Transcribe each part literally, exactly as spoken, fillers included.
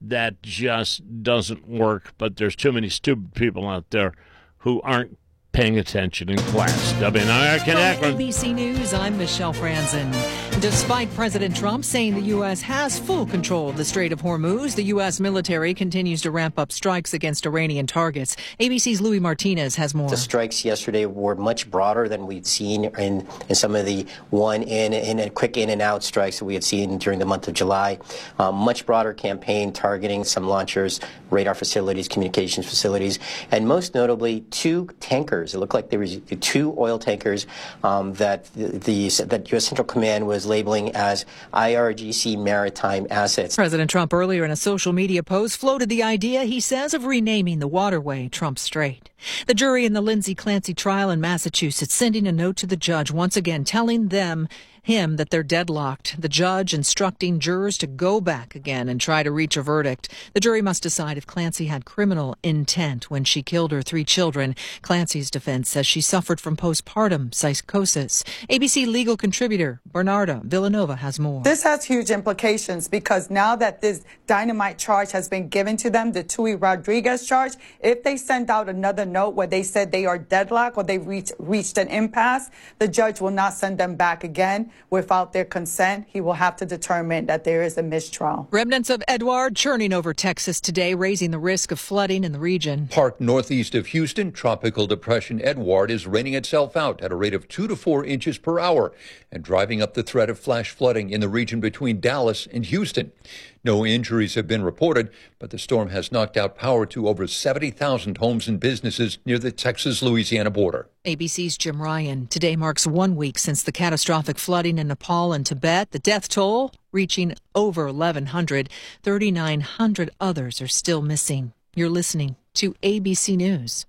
that just doesn't work, but there's too many stupid people out there who aren't paying attention in class. W N I R From A B C News, I'm Michelle Franzen. Despite President Trump saying the U S has full control of the Strait of Hormuz, the U S military continues to ramp up strikes against Iranian targets. A B C's Louis Martinez has more. The strikes yesterday were much broader than we'd seen in, in some of the one in, in and quick in and out strikes that we had seen during the month of July. Um, much broader campaign targeting some launchers, radar facilities, communications facilities, and most notably two tankers. It looked like there was two oil tankers um, that the, the that U S Central Command was labeling as I R G C maritime assets. President Trump earlier in a social media post floated the idea, he says, of renaming the waterway Trump Strait. The jury in the Lindsay Clancy trial in Massachusetts sending a note to the judge once again telling them him that they're deadlocked. The judge instructing jurors to go back again and try to reach a verdict. The jury must decide if Clancy had criminal intent when she killed her three children. Clancy's defense says she suffered from postpartum psychosis. A B C legal contributor Bernarda Villanova has more. This has huge implications because now that this dynamite charge has been given to them, the Tui Rodriguez charge, if they send out another note where they said they are deadlocked or they've reached, reached an impasse, the judge will not send them back again. Without their consent, he will have to determine that there is a mistrial. Remnants of Edouard churning over Texas today, raising the risk of flooding in the region. Parked northeast of Houston, Tropical Depression Edouard is raining itself out at a rate of two to four inches per hour and driving up the threat of flash flooding in the region between Dallas and Houston. No injuries have been reported, but the storm has knocked out power to over seventy thousand homes and businesses near the Texas-Louisiana border. A B C's Jim Ryan. Today marks one week since the catastrophic flooding in Nepal and Tibet. The death toll reaching over eleven hundred. thirty-nine hundred others are still missing. You're listening to A B C News.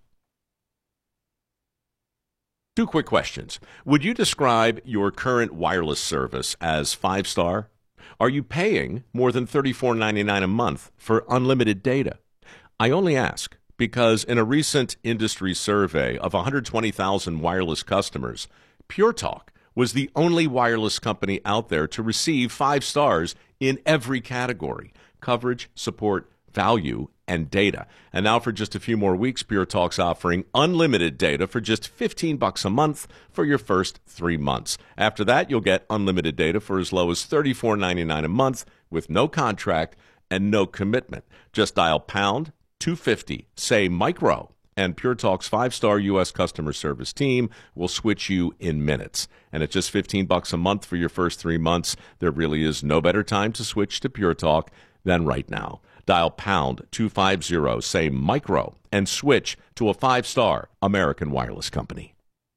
Two quick questions. Would you describe your current wireless service as five-star? Are you paying more than thirty-four ninety-nine a month for unlimited data? I only ask because in a recent industry survey of one hundred twenty thousand wireless customers, Pure Talk was the only wireless company out there to receive five stars in every category: coverage, support, value, and data. And now for just a few more weeks, Pure Talk's offering unlimited data for just fifteen bucks a month for your first three months. After that, you'll get unlimited data for as low as thirty-four ninety-nine a month with no contract and no commitment. Just dial pound two fifty, say micro, and Pure Talk's five-star U S customer service team will switch you in minutes. And at just fifteen bucks a month for your first three months, there really is no better time to switch to Pure Talk than right now. Dial pound two fifty, say micro, and switch to a five-star American wireless company.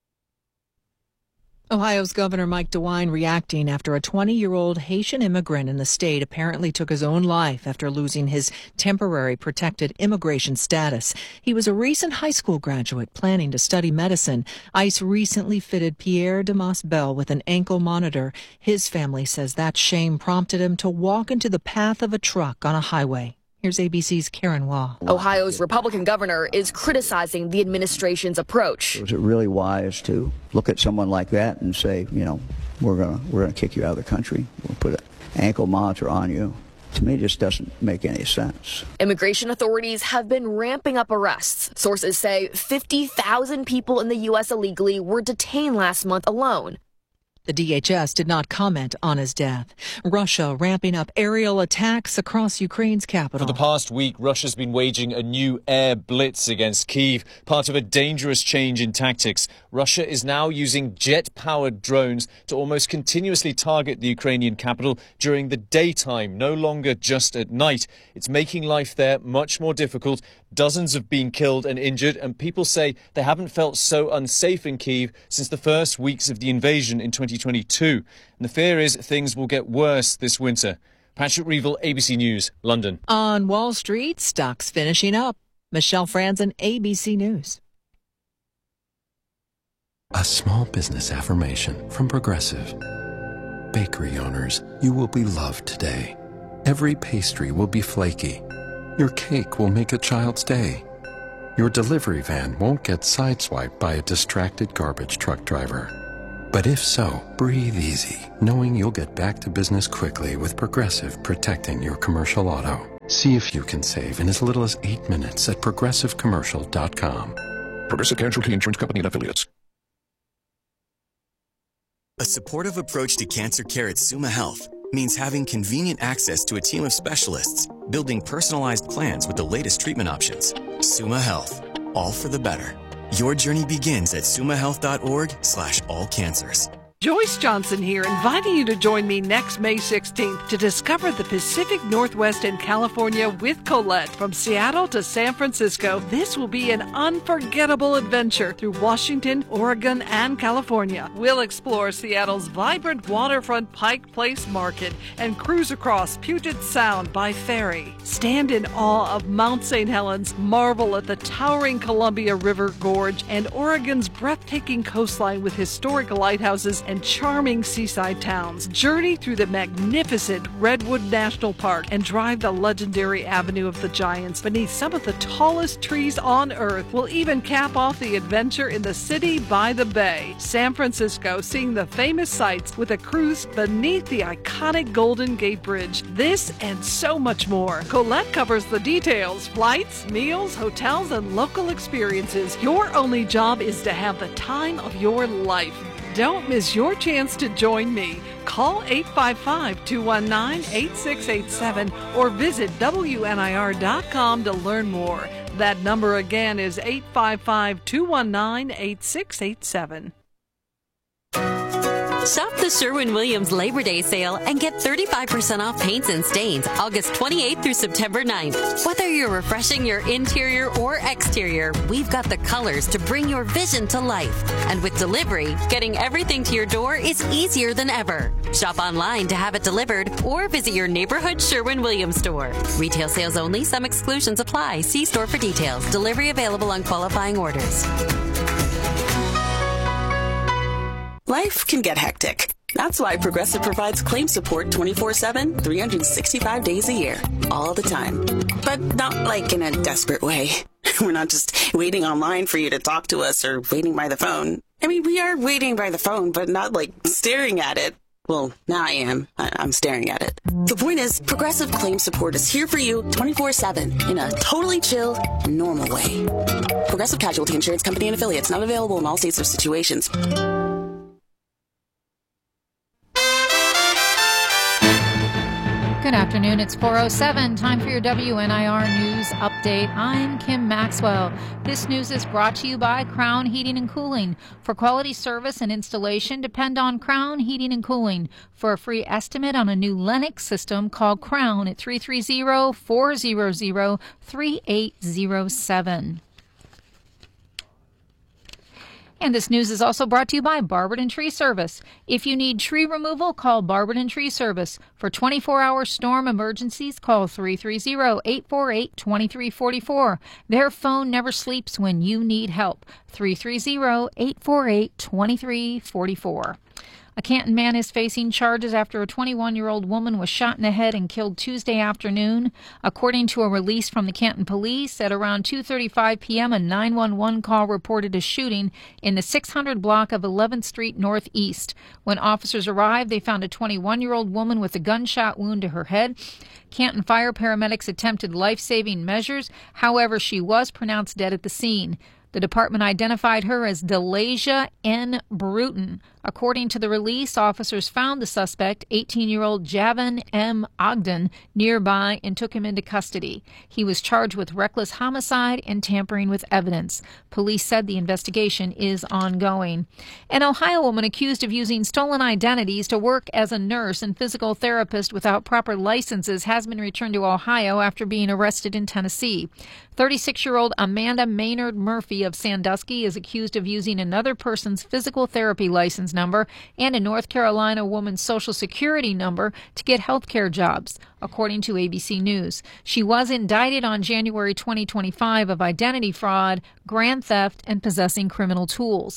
Ohio's Governor Mike DeWine reacting after a twenty-year-old Haitian immigrant in the state apparently took his own life after losing his temporary protected immigration status. He was a recent high school graduate planning to study medicine. ICE recently fitted Pierre Damas Bell with an ankle monitor. His family says that shame prompted him to walk into the path of a truck on a highway. Here's A B C's Karen Waugh. Ohio's Republican governor is criticizing the administration's approach. Was it really wise to look at someone like that and say, you know, we're going we're gonna kick you out of the country, we'll put an ankle monitor on you? To me, it just doesn't make any sense. Immigration authorities have been ramping up arrests. Sources say fifty thousand people in the U S illegally were detained last month alone. The D H S did not comment on his death. Russia ramping up aerial attacks across Ukraine's capital. For the past week, Russia's been waging a new air blitz against Kyiv, part of a dangerous change in tactics. Russia is now using jet-powered drones to almost continuously target the Ukrainian capital during the daytime, no longer just at night. It's making life there much more difficult. Dozens have been killed and injured, and people say they haven't felt so unsafe in Kyiv since the first weeks of the invasion in twenty twenty-two. And the fear is things will get worse this winter. Patrick Reevell, A B C News, London. On Wall Street, stocks finishing up. Michelle Franzen, A B C News. A small business affirmation from Progressive. Bakery owners, you will be loved today. Every pastry will be flaky. Your cake will make a child's day. Your delivery van won't get sideswiped by a distracted garbage truck driver. But if so, breathe easy, knowing you'll get back to business quickly with Progressive protecting your commercial auto. See if you can save in as little as eight minutes at progressive commercial dot com. Progressive Casualty Insurance Company and Affiliates. A supportive approach to cancer care at Summa Health means having convenient access to a team of specialists, building personalized plans with the latest treatment options. Summa Health, all for the better. Your journey begins at summahealth.org slash all cancers. Joyce Johnson here, inviting you to join me next May sixteenth to discover the Pacific Northwest and California with Colette. From Seattle to San Francisco, this will be an unforgettable adventure through Washington, Oregon, and California. We'll explore Seattle's vibrant waterfront Pike Place Market and cruise across Puget Sound by ferry. Stand in awe of Mount Saint Helens, marvel at the towering Columbia River Gorge, and Oregon's breathtaking coastline with historic lighthouses and charming seaside towns. Journey through the magnificent Redwood National Park and drive the legendary Avenue of the Giants beneath some of the tallest trees on Earth. We'll even cap off the adventure in the city by the bay. San Francisco, seeing the famous sights with a cruise beneath the iconic Golden Gate Bridge. This and so much more. Colette covers the details: flights, meals, hotels, and local experiences. Your only job is to have the time of your life. Don't miss your chance to join me. Call eight five five, two one nine, eight six eight seven or visit W N I R dot com to learn more. That number again is eight five five, two one nine, eight six eight seven. Shop the Sherwin-Williams Labor Day sale and get thirty-five percent off paints and stains August twenty-eighth through September ninth. Whether you're refreshing your interior or exterior, we've got the colors to bring your vision to life. And with delivery, getting everything to your door is easier than ever. Shop online to have it delivered or visit your neighborhood Sherwin-Williams store. Retail sales only. Some exclusions apply. See store for details. Delivery available on qualifying orders. Life can get hectic. That's why Progressive provides claim support twenty-four seven, three hundred sixty-five days a year, all the time. But not like in a desperate way. We're not just waiting online for you to talk to us or waiting by the phone. I mean, we are waiting by the phone, but not like staring at it. Well, now I am. I- I'm staring at it. The point is, Progressive claim support is here for you twenty-four seven in a totally chill, normal way. Progressive Casualty Insurance Company and Affiliates, not available in all states or situations. Good afternoon. It's four oh seven. Time for your W N I R News Update. I'm Kim Maxwell. This news is brought to you by Crown Heating and Cooling. For quality service and installation, depend on Crown Heating and Cooling. For a free estimate on a new Lennox system, call Crown at three three zero, four zero zero, three eight zero seven. And this news is also brought to you by Barberton Tree Service. If you need tree removal, call Barberton Tree Service. For twenty-four hour storm emergencies, call three three zero, eight four eight, two three four four. Their phone never sleeps when you need help. three three zero, eight four eight, two three four four. A Canton man is facing charges after a twenty-one-year-old woman was shot in the head and killed Tuesday afternoon. According to a release from the Canton police, at around two thirty-five p.m., a nine one one call reported a shooting in the six hundred block of eleventh Street Northeast. When officers arrived, they found a twenty-one-year-old woman with a gunshot wound to her head. Canton fire paramedics attempted life-saving measures. However, she was pronounced dead at the scene. The department identified her as Delasia N. Bruton. According to the release, officers found the suspect, eighteen-year-old Javon M. Ogden, nearby and took him into custody. He was charged with reckless homicide and tampering with evidence. Police said the investigation is ongoing. An Ohio woman accused of using stolen identities to work as a nurse and physical therapist without proper licenses has been returned to Ohio after being arrested in Tennessee. thirty-six-year-old Amanda Maynard Murphy of Sandusky is accused of using another person's physical therapy license number and a North Carolina woman's social security number to get health care jobs, according to A B C News. She was indicted on January twenty twenty-five of identity fraud, grand theft, and possessing criminal tools.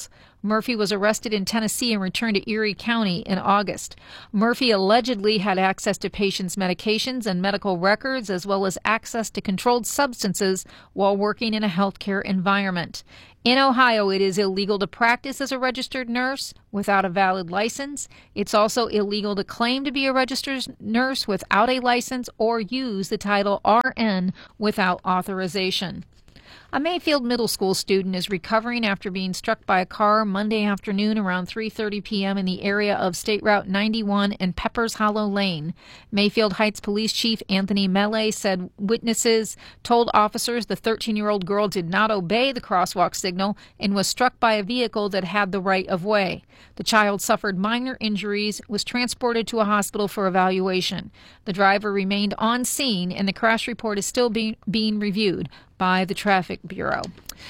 Murphy was arrested in Tennessee and returned to Erie County in August. Murphy allegedly had access to patients' medications and medical records, as well as access to controlled substances while working in a healthcare environment. In Ohio, it is illegal to practice as a registered nurse without a valid license. It's also illegal to claim to be a registered nurse without a license or use the title R N without authorization. A Mayfield Middle School student is recovering after being struck by a car Monday afternoon around three thirty p.m. in the area of State Route ninety-one and Peppers Hollow Lane. Mayfield Heights Police Chief Anthony Melee said witnesses told officers the thirteen-year-old girl did not obey the crosswalk signal and was struck by a vehicle that had the right of way. The child suffered minor injuries, was transported to a hospital for evaluation. The driver remained on scene, and the crash report is still being, being reviewed by the Traffic Bureau.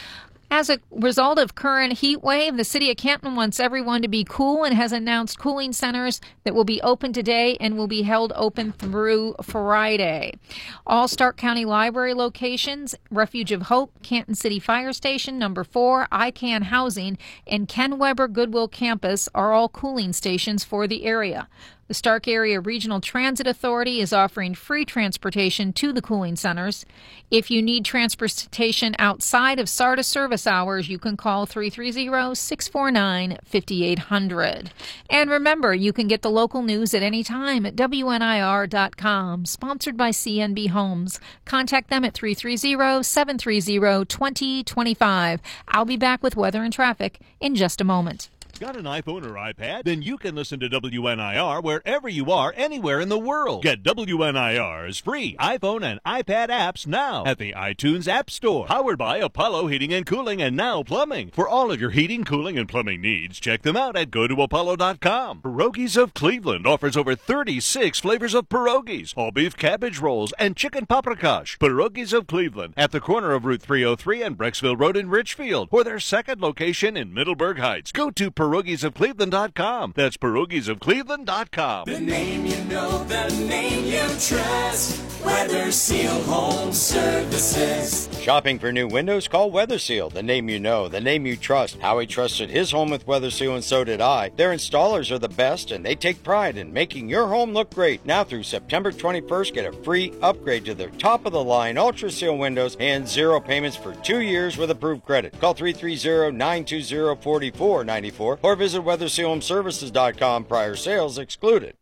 As a result of current heat wave, the city of Canton wants everyone to be cool and has announced cooling centers that will be open today and will be held open through Friday. All Stark County Library locations, Refuge of Hope, Canton City Fire Station, Number four, I CANN Housing, and Ken Weber Goodwill Campus are all cooling stations for the area. The Stark Area Regional Transit Authority is offering free transportation to the cooling centers. If you need transportation outside of S A R T A service hours, you can call three three zero, six four nine, five eight zero zero. And remember, you can get the local news at any time at W N I R dot com, sponsored by C N B Homes. Contact them at three three zero, seven three zero, two zero two five. I'll be back with weather and traffic in just a moment. Got an iPhone or iPad? Then you can listen to W N I R wherever you are, anywhere in the world. Get W N I R's free iPhone and iPad apps now at the iTunes App Store. Powered by Apollo Heating and Cooling and Now Plumbing. For all of your heating, cooling, and plumbing needs, check them out at go to apollo dot com. Pierogies of Cleveland offers over thirty-six flavors of pierogies, all beef cabbage rolls, and chicken paprikash. Pierogies of Cleveland at the corner of Route three oh three and Brecksville Road in Richfield, or their second location in Middleburg Heights. Go to pierogies of cleveland dot com. That's pierogies of cleveland dot com. The name you know, the name you trust. Weather Seal Home Services. Shopping for new windows? Call Weather Seal. The name you know, the name you trust. Howie trusted his home with Weather Seal, and so did I. Their installers are the best, and they take pride in making your home look great. Now through September twenty-first, get a free upgrade to their top-of-the-line Ultra Seal windows and zero payments for two years with approved credit. Call three three zero, nine two zero, four four nine four or visit weather seal home services dot com. Prior sales excluded.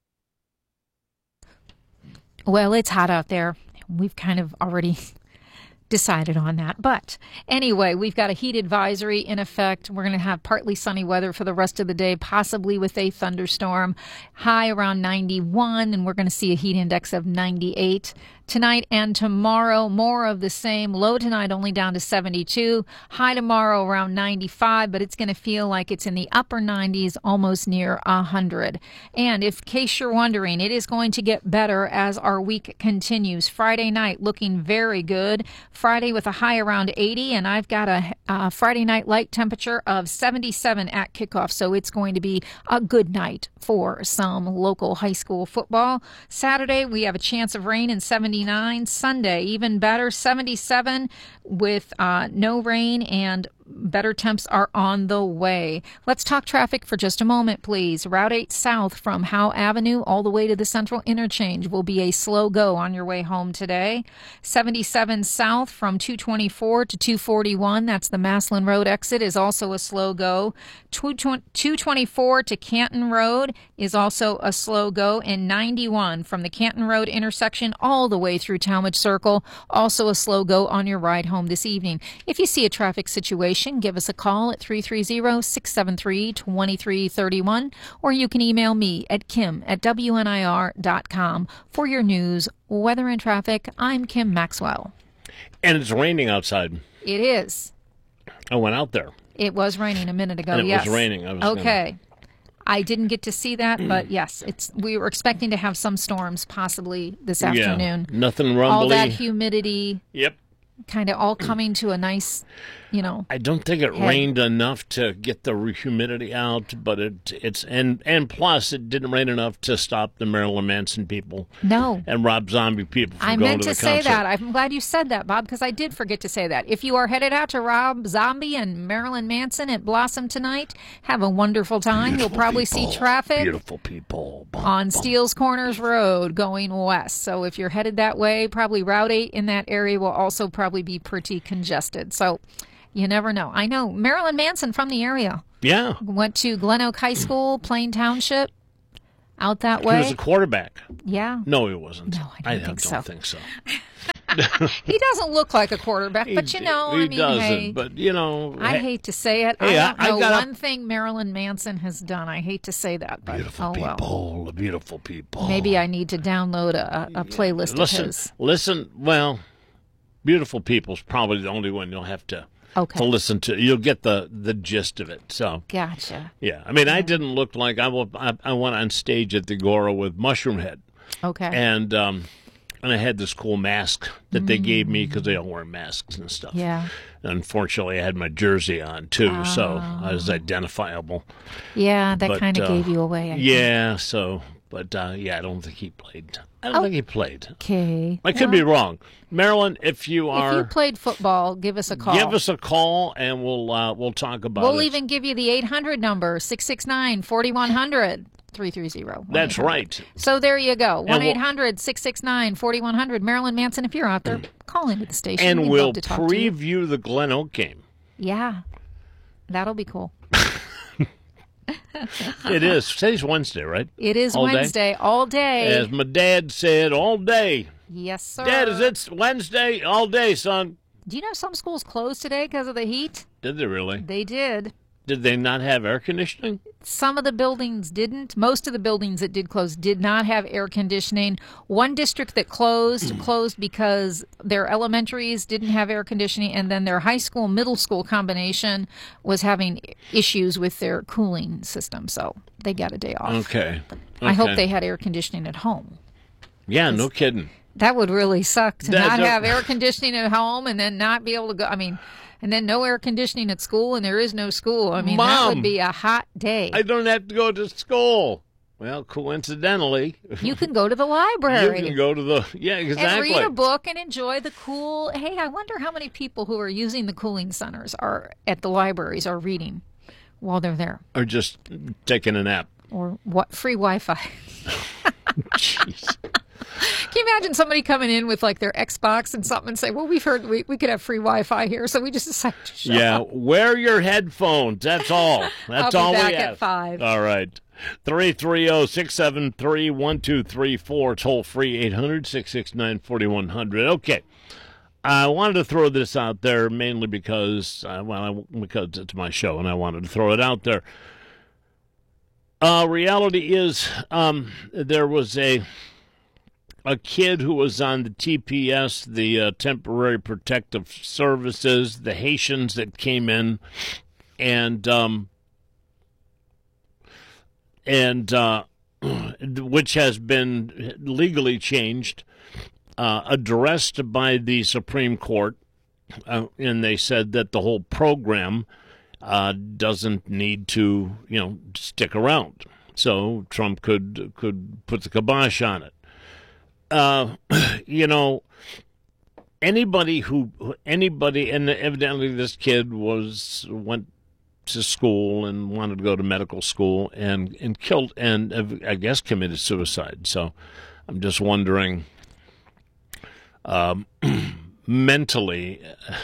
Well, it's hot out there. We've kind of already decided on that. But anyway, we've got a heat advisory in effect. We're going to have partly sunny weather for the rest of the day, possibly with a thunderstorm. High around ninety-one, and we're going to see a heat index of ninety-eight. Tonight and tomorrow, more of the same. Low tonight only down to seventy-two. High tomorrow around ninety-five, but it's going to feel like it's in the upper nineties, almost near one hundred. And if, in case you're wondering, it is going to get better as our week continues. Friday night looking very good. Friday with a high around eighty, and I've got a, a Friday night light temperature of seventy-seven at kickoff, so it's going to be a good night for some local high school football. Saturday, we have a chance of rain and seventy-nine. Sunday, even better, seventy-seven with uh, no rain, and better temps are on the way. Let's talk traffic for just a moment, please. Route eight South from Howe Avenue all the way to the Central Interchange will be a slow go on your way home today. seventy-seven South from two twenty-four to two forty-one, that's the Maslin Road exit, is also a slow go. two twenty-four to Canton Road is also a slow go, and ninety-one from the Canton Road intersection all the way through Talmadge Circle, also a slow go on your ride home this evening. If you see a traffic situation, give us a call at three three zero, six seven three, two three three one, or you can email me at kim at W N I R dot com. For your news, weather, and traffic, I'm Kim Maxwell. And it's raining outside. It is. I went out there. It was raining a minute ago, and it yes. was raining. I was okay. Gonna... I didn't get to see that, but yes, it's. We were expecting to have some storms possibly this afternoon. Yeah, nothing rumbly. All that humidity. Yep. Kind of all coming to a nice you know. I don't think it head. rained enough to get the humidity out, but it it's and and plus it didn't rain enough to stop the Marilyn Manson people. No. And Rob Zombie people from I going meant to to the say concert. that. I'm glad you said that, Bob, because I did forget to say that. If you are headed out to Rob Zombie and Marilyn Manson at Blossom tonight, have a wonderful time. Beautiful You'll probably people. see traffic Beautiful people. on Steeles Corners Road going west. So if you're headed that way, probably Route eight in that area will also probably be pretty congested. So you never know. I know Marilyn Manson from the area. Yeah. Went to Glen Oak High School, Plain Township, out that way. He was a quarterback. Yeah. No, he wasn't. No, I don't I think don't so. think so. He doesn't look like a quarterback, He but you d- know, he I mean, doesn't. hey, But you know, I hey- hate to say it. Hey, I I- don't I know got a- one thing Marilyn Manson has done. I hate to say that, but Beautiful oh well. people, the beautiful people. Maybe I need to download a, a playlist listen, of his. listen. Well, beautiful people's probably the only one you'll have to Okay. to listen to. You'll get the the gist of it. So Gotcha. yeah, I mean, I didn't look like I, wa- I I went on stage at the Agora with Mushroom Head, Okay. and um, and I had this cool mask that they gave me because they all wear masks and stuff. Yeah. Unfortunately, I had my jersey on too, so I was Oh. identifiable. Yeah, that But, kind of uh, gave you away. I think. Yeah, so, but uh, yeah, I don't think he played. I don't Oh. think he played. Okay. I could be wrong. Marilyn, if you If are, you played football, give us a call. give us a call and we'll uh, we'll talk about We'll it. even give you the eight hundred number, six six nine, four one zero zero, three three zero. That's right. So there you go. And one we'll- eight hundred, six six nine, four one zero zero. Marilyn Manson, if you're out there, call into the station. And We'd we'll love to talk to you. preview the Glen Oak game. Yeah. That'll be cool. It is. Today's Wednesday, right? It is All day? Wednesday, all day. As my dad said, all day. Yes, sir. Dad, is it Wednesday? All day, son. Do you know some schools closed today because of the heat? Did they really? They did. Did they not have air conditioning? Some of the buildings didn't. Most of the buildings that did close did not have air conditioning. One district that closed closed because their elementaries didn't have air conditioning, and then their high school middle school combination was having issues with their cooling system, so they got a day off. Okay. I hope Okay. they had air conditioning at home. Yeah, no kidding. That would really suck to That- not that- have air conditioning at home and then not be able to go. I mean, and then no air conditioning at school, and there is no school. I mean, that Mom, would be a hot day. I don't have to go to school. Well, coincidentally, You can go to the library. you can go to the yeah exactly. And read a book and enjoy the cool. Hey, I wonder how many people who are using the cooling centers are at the libraries are reading while they're there, Or just taking a nap. or what free Wi-Fi. Jeez. Can you imagine somebody coming in with like their Xbox and something and say, "Well, we've heard we, we could have free Wi-Fi here, so we just decided to show Yeah, up." wear your headphones. That's all. That's I'll be all back we at have. five. All right. three three zero, six seven three, one two three four. Toll free eight hundred, six six nine, four one zero zero. Okay. I wanted to throw this out there mainly because, uh, well, I, because it's my show and I wanted to throw it out there. Uh, reality is um, there was a a kid who was on the T P S, the uh, Temporary Protective Services, the Haitians that came in, and um, and uh, which has been legally changed, uh, addressed by the Supreme Court, uh, and they said that the whole program uh, doesn't need to, you know, stick around. So Trump could could put the kibosh on it. Uh, you know, anybody who anybody, and evidently this kid was went to school and wanted to go to medical school and and killed and uh, I guess committed suicide. So I'm just wondering, um, mentally,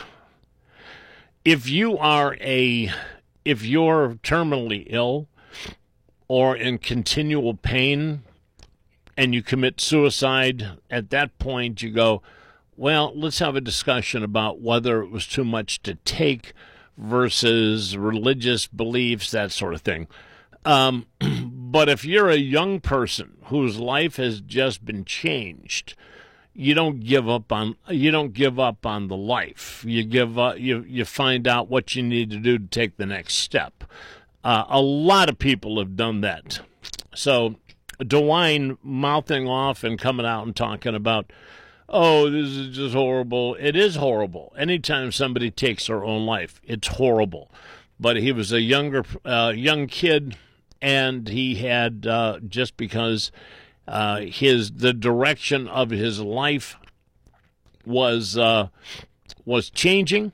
if you are a if you're terminally ill or in continual pain and you commit suicide, at that point you go, well, let's have a discussion about whether it was too much to take versus religious beliefs, that sort of thing. Um, but if you're a young person whose life has just been changed, you don't give up on you don't give up on the life. You give up, you you find out what you need to do to take the next step. Uh, a lot of people have done that. So DeWine mouthing off and coming out and talking about oh, this is just horrible. It is horrible. Anytime somebody takes their own life, it's horrible. But he was a younger, uh, young kid, and he had uh, just because uh, his the direction of his life was uh, was changing,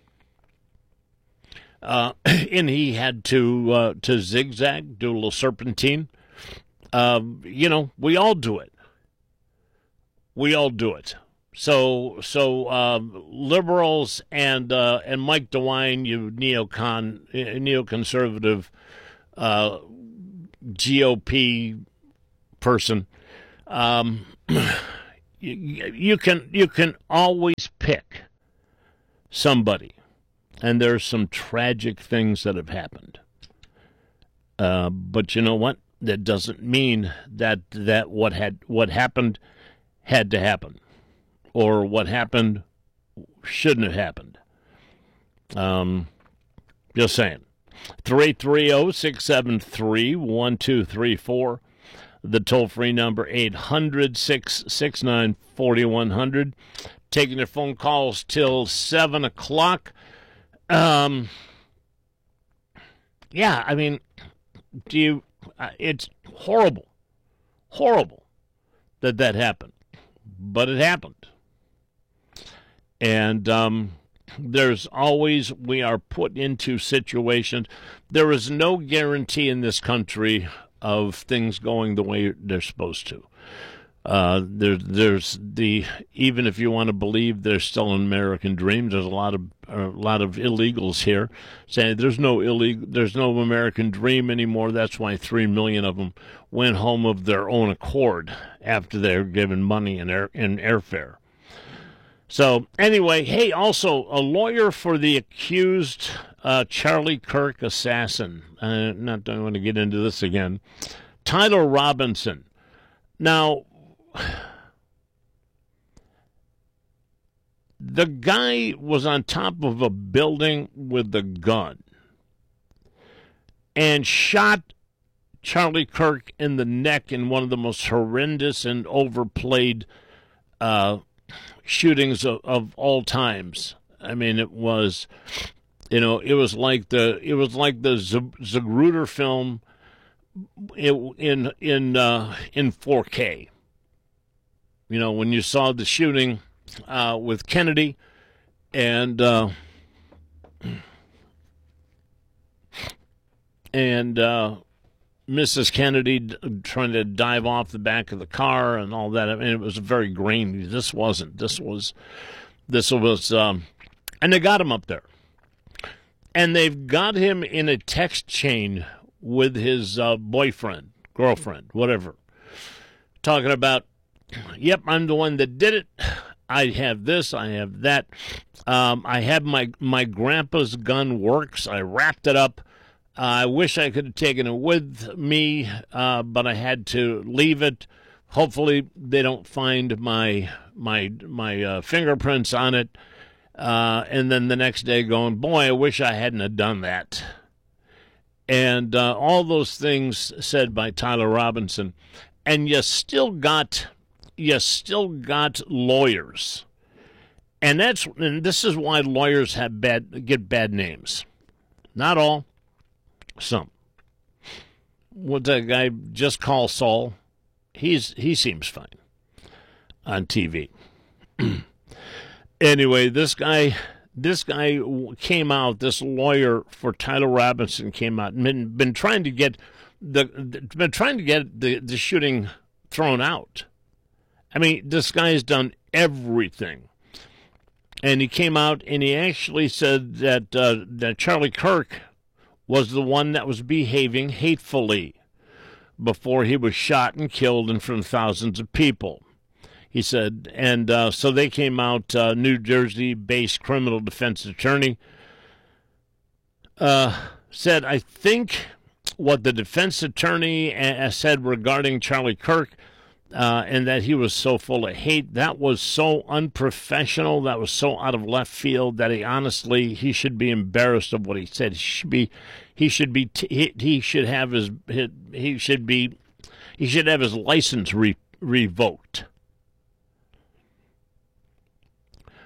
uh, and he had to uh, to zigzag, do a little serpentine. Uh, you know, we all do it. We all do it. So, so um, liberals and uh, and Mike DeWine, you neocon, neoconservative uh, G O P person, um, you, you can you can always pick somebody, and there's some tragic things that have happened. Uh, but you know what? That doesn't mean that that what had what happened had to happen, or what happened shouldn't have happened. Um, just saying. three three zero, six seven three, one two three four. The toll-free number, eight hundred, six six nine, four one zero zero. Taking your phone calls till seven o'clock. Um, yeah, I mean, do you... Uh, it's horrible. Horrible that that happened. But it happened. And um, there's always, we are put into situations. There is no guarantee in this country of things going the way they're supposed to. Uh, there, there's the, even if you want to believe there's still an American dream, there's a lot of a lot of illegals here saying there's no illegal, there's no American dream anymore. That's why three million of them went home of their own accord after they're given money in air in airfare. So anyway, hey, also a lawyer for the accused uh, Charlie Kirk assassin. Uh, not don't want to get into this again. Tyler Robinson. Now, the guy was on top of a building with a gun and shot Charlie Kirk in the neck in one of the most horrendous and overplayed uh, shootings of, of all times. I mean, it was, you know, it was like the it was like the Zapruder film in in uh, in four K. You know, when you saw the shooting uh, with Kennedy and uh, and uh, Missus Kennedy d- trying to dive off the back of the car and all that. I mean, it was very grainy. This wasn't. This was. This was. Um, and they got him up there, and they've got him in a text chain with his uh, boyfriend, girlfriend, whatever, talking about. Yep, I'm the one that did it. I have this, I have that. Um, I have my my grandpa's gun works. I wrapped it up. Uh, I wish I could have taken it with me, uh, but I had to leave it. Hopefully, they don't find my my my uh, fingerprints on it. Uh, and then the next day, going, boy, I wish I hadn't have done that. And uh, all those things said by Tyler Robinson, and you still got. You still got lawyers, and that's and this is why lawyers have bad get bad names. Not all, some. What's that guy? Just Call Saul. He's he seems fine on T V. Anyway, this guy this guy came out. This lawyer for Tyler Robinson came out and been been trying to get the been trying to get the, the shooting thrown out. I mean, this guy's done everything. And he came out and he actually said that uh, that Charlie Kirk was the one that was behaving hatefully before he was shot and killed in front of thousands of people. He said, and uh, so they came out, uh, New Jersey-based criminal defense attorney uh, said, I think what the defense attorney uh, said regarding Charlie Kirk Uh, and that he was so full of hate, that was so unprofessional, that was so out of left field that he honestly, he should be embarrassed of what he said. He should be, he should be, t- he, he should have his, his, he should be, he should have his license re- revoked.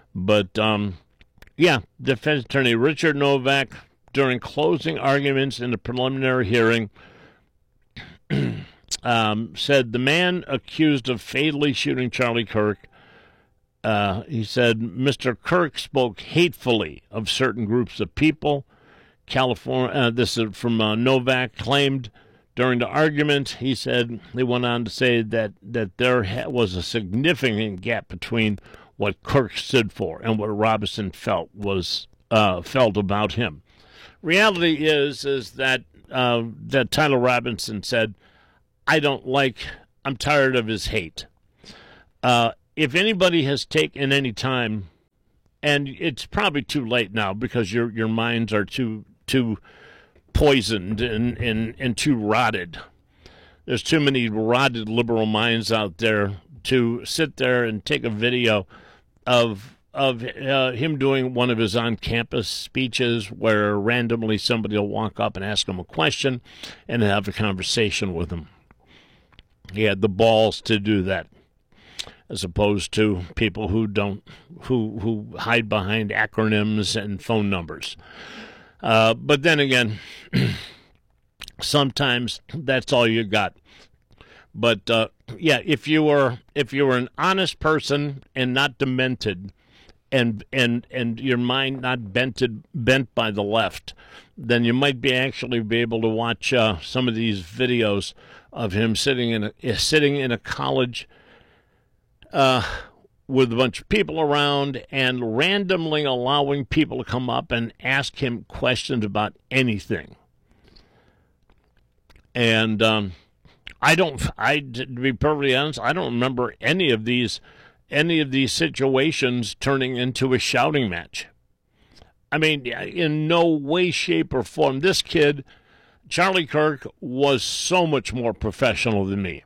But, um, yeah, defense attorney Richard Novak, during closing arguments in the preliminary hearing, um, said the man accused of fatally shooting Charlie Kirk, uh, he said Mister Kirk spoke hatefully of certain groups of people. California, uh, this is from uh, Novak, claimed during the argument, he said, they went on to say that, that there ha- was a significant gap between what Kirk stood for and what Robinson felt was uh, felt about him. Reality is is that uh, that Tyler Robinson said, I don't like, I'm tired of his hate. Uh, if anybody has taken any time, and it's probably too late now because your your minds are too too poisoned and, and, and too rotted. There's too many rotted liberal minds out there to sit there and take a video of of uh, him doing one of his on-campus speeches where randomly somebody will walk up and ask him a question and have a conversation with him. He had the balls to do that, as opposed to people who don't, who who hide behind acronyms and phone numbers. Uh, but then again, sometimes that's all you got. But uh, yeah, if you were if you were an honest person and not demented, and and and your mind not bented bent by the left, then you might be actually be able to watch uh, some of these videos of him sitting in a sitting in a college uh, with a bunch of people around and randomly allowing people to come up and ask him questions about anything. And um, I don't, I to be perfectly honest, I don't remember any of these, any of these situations turning into a shouting match. I mean, in no way, shape, or form. This kid, Charlie Kirk, was so much more professional than me.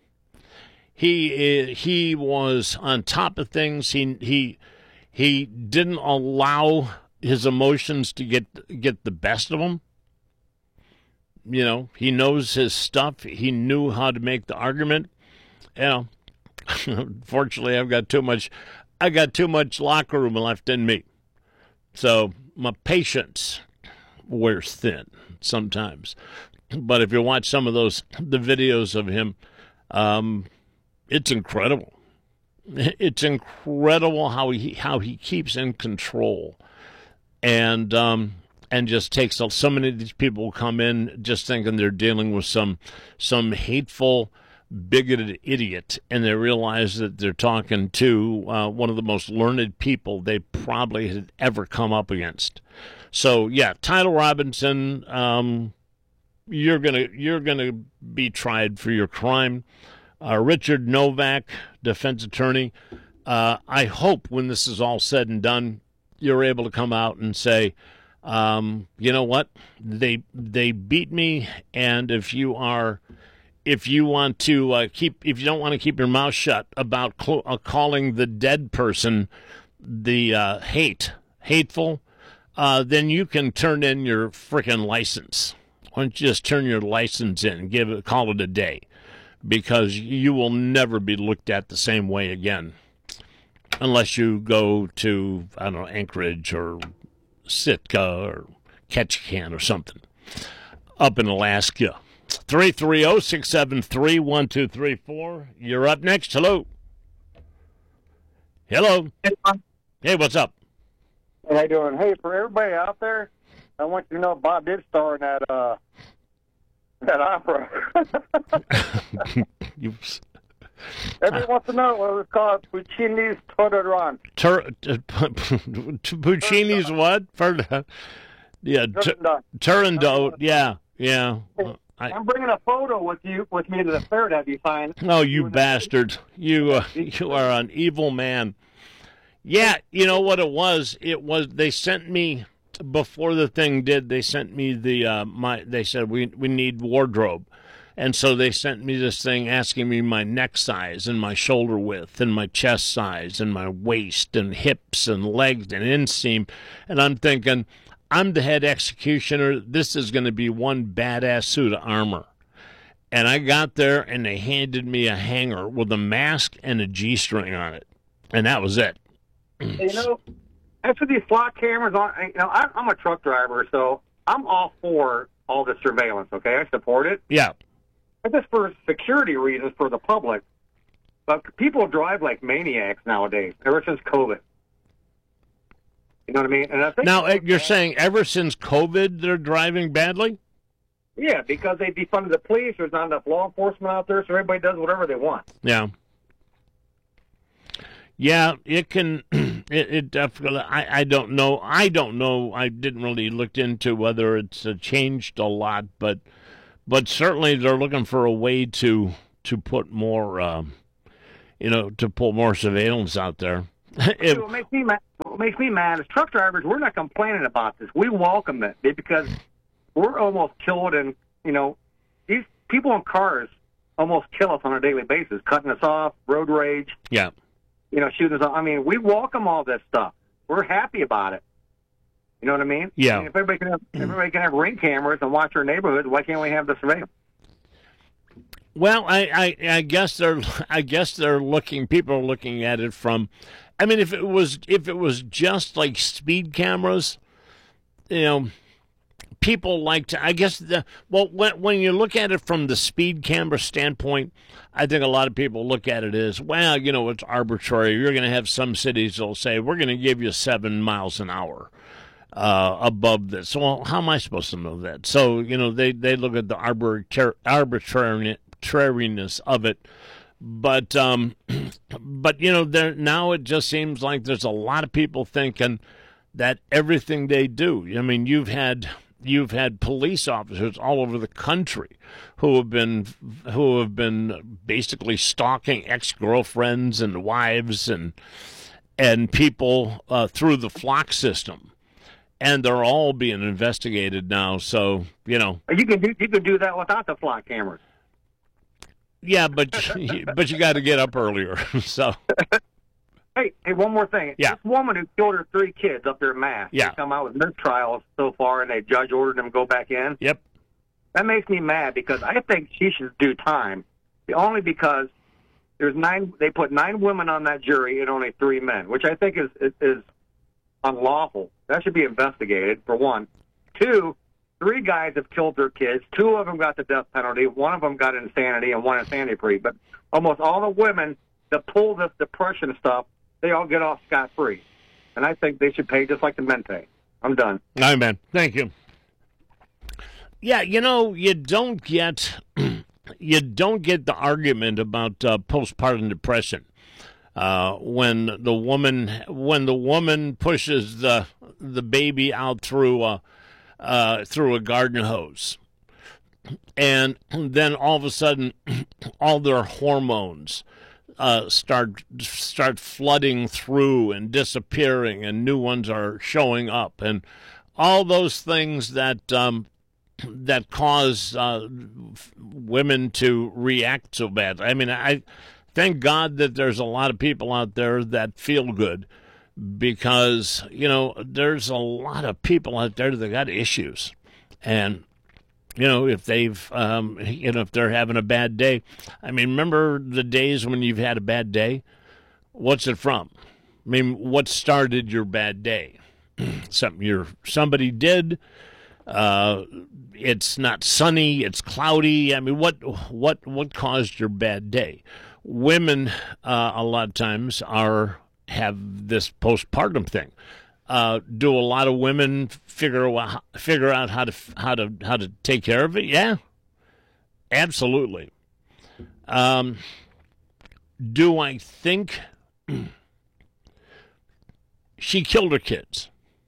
He he was on top of things. He he he didn't allow his emotions to get get the best of him. You know, he knows his stuff. He knew how to make the argument. You know, unfortunately, I've got too much. I got too much locker room left in me, so my patience wears thin sometimes. But if you watch some of those the videos of him, um, it's incredible. It's incredible how he how he keeps in control, and um, and just takes so many of these people come in just thinking they're dealing with some some hateful, bigoted idiot, and they realize that they're talking to uh, one of the most learned people they probably had ever come up against. So yeah, Tyler Robinson, um, you're gonna you're gonna be tried for your crime. Uh, Richard Novak, defense attorney, uh, I hope when this is all said and done, you're able to come out and say, um, you know what, they they beat me, and if you are, if you want to uh, keep, if you don't want to keep your mouth shut about cl- uh, calling the dead person the uh, hate hateful, uh, then you can turn in your frickin' license. Why don't you just turn your license in and give it, call it a day? Because you will never be looked at the same way again unless you go to, I don't know, Anchorage or Sitka or Ketchikan or something up in Alaska. three three zero, six seven three, one two three four. You're up next. Hello. Hello. Hey, what's up? How you doing? Hey, for everybody out there, I want you to know Bob did star in that uh, that opera. you... Everyone wants to know what it was called. Puccini's Turandot. Tur- Puccini's what? For, yeah, Turandot. Turandot. Yeah, yeah. I, I'm bringing a photo with you with me to the fair to have you sign. Oh, you bastard! You uh, you are an evil man. Yeah, you know what it was? It was they sent me. Before the thing did, they sent me the uh, my. They said we we need wardrobe, and so they sent me this thing asking me my neck size and my shoulder width and my chest size and my waist and hips and legs and inseam, and I'm thinking, I'm the head executioner. This is going to be one badass suit of armor, and I got there and they handed me a hanger with a mask and a G-string on it, and that was it. You know, as for these flock cameras, on, you know, I, I'm a truck driver, so I'm all for all the surveillance. Okay, I support it. Yeah. But just for security reasons for the public. But people drive like maniacs nowadays. Ever since COVID. You know what I mean? And I think now you're saying ever since COVID they're driving badly? Yeah, because they defunded the police. There's not enough law enforcement out there, so everybody does whatever they want. Yeah. Yeah, it can. It, it definitely. I, I don't know. I don't know. I didn't really look into whether it's uh, changed a lot, but but certainly they're looking for a way to to put more, uh, you know, to pull more surveillance out there. it, what makes me mad, what makes me mad is truck drivers. We're not complaining about this. We welcome it because we're almost killed, and you know, these people in cars almost kill us on a daily basis, cutting us off, road rage. Yeah. You know, shooting us off. I mean, we welcome all this stuff. We're happy about it. You know what I mean? Yeah. I mean, if everybody can have, if everybody can have ring cameras and watch our neighborhoods, why can't we have the surveillance? Well, I, I, I guess they're I guess they're looking. People are looking at it from. I mean, if it was if it was just like speed cameras, you know, people like to. I guess the well when when you look at it from the speed camera standpoint, I think a lot of people look at it as, well, you know, it's arbitrary. You're going to have some cities that'll say we're going to give you seven miles an hour uh, above this. Well, how am I supposed to know that? So you know, they they look at the arbiter, arbitrary. arbitrariness of it, but um, but you know, there now it just seems like there's a lot of people thinking that everything they do. I mean, you've had you've had police officers all over the country who have been who have been basically stalking ex-girlfriends and wives and and people uh, through the flock system, and they're all being investigated now. So you know, you can do you can do that without the flock cameras. Yeah, but but you got to get up earlier. So, hey, hey, one more thing. Yeah. This woman who killed her three kids up there in Mass. Yeah. They come out with mistrials so far, and the judge ordered them to go back in. Yep. That makes me mad because I think she should do time. Only because there's nine. They put nine women on that jury and only three men, which I think is is, is unlawful. That should be investigated. For one, two. Three guys have killed their kids. Two of them got the death penalty. One of them got insanity and one insanity plea. But almost all the women that pull this depression stuff, they all get off scot-free. And I think they should pay just like the men pay. I'm done. All right, man. Thank you. Yeah, you know, you don't get you don't get the argument about uh, postpartum depression uh, when the woman when the woman pushes the the baby out through a Uh, through a garden hose, and then all of a sudden, all their hormones uh, start start flooding through and disappearing, and new ones are showing up, and all those things that um, that cause uh, women to react so badly. I mean, I thank God that there's a lot of people out there that feel good. Because, you know, there's a lot of people out there that got issues. And, you know, if they've, um, you know, if they're having a bad day. I mean, remember the days when you've had a bad day? What's it from? I mean, what started your bad day? Something you're, somebody did. Uh, it's not sunny. It's cloudy. I mean, what, what, what caused your bad day? Women, uh, a lot of times are... have this postpartum thing. Uh, do a lot of women figure out figure out how to how to how to take care of it? Yeah, absolutely. Um, do I think she killed her kids?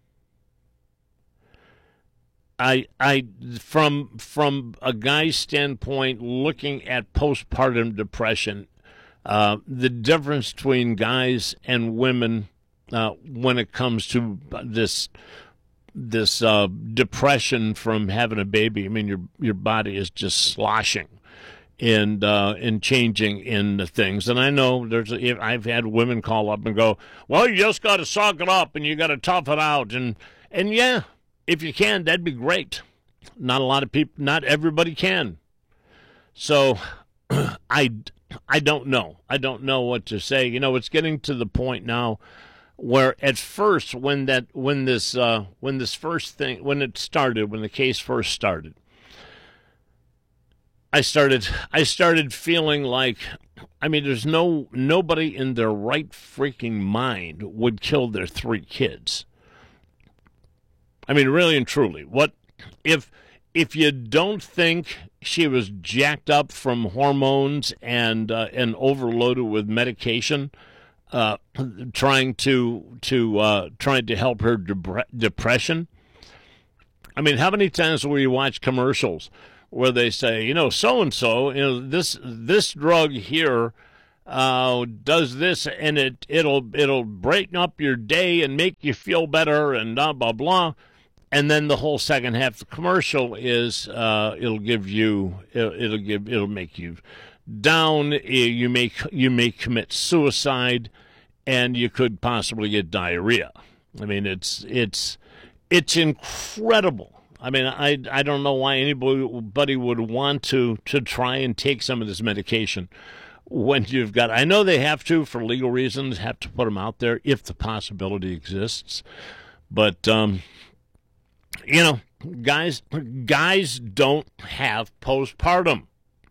I I from from a guy's standpoint, looking at postpartum depression. Uh, the difference between guys and women uh, when it comes to this this uh, depression from having a baby. I mean, your your body is just sloshing and uh, and changing in the things. And I know there's a, I've had women call up and go, "Well, you just got to suck it up and you got to tough it out." And and yeah, if you can, that'd be great. Not a lot of people, not everybody can. So I. I don't know. I don't know what to say. You know, it's getting to the point now where at first, when that when this uh, when this first thing when it started, when the case first started, I started I started feeling like, I mean, there's no nobody in their right freaking mind would kill their three kids. I mean, really and truly, what if if you don't think she was jacked up from hormones and uh, and overloaded with medication, uh, trying to to uh, trying to help her de- depression? I mean, how many times will you watch commercials where they say, you know, so and so, you know, this this drug here uh, does this, and it it'll it'll break up your day and make you feel better, and blah blah blah. And then the whole second half of the commercial is uh, it'll give you it'll, it'll give it'll make you down. You may you may commit suicide, and you could possibly get diarrhea. I mean, it's it's it's incredible. I mean, I I don't know why anybody would want to to try and take some of this medication when you've got. I know they have to for legal reasons, have to put them out there if the possibility exists, but. Um, You know, guys, guys don't have postpartum.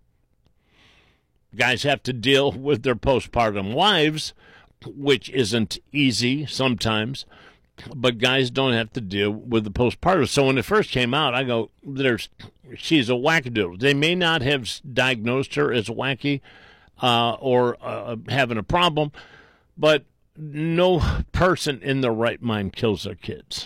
Guys have to deal with their postpartum wives, which isn't easy sometimes, but guys don't have to deal with the postpartum. So when it first came out, I go, "There's, she's a wackadoodle." They may not have diagnosed her as wacky uh, or uh, having a problem, but no person in their right mind kills their kids.